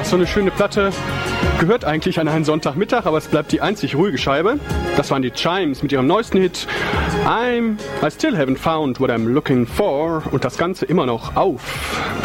so eine schöne Platte. Gehört eigentlich an einen Sonntagmittag, aber es bleibt die einzig ruhige Scheibe. Das waren die Chimes mit ihrem neuesten Hit I still haven't found what I'm looking for und das Ganze immer noch auf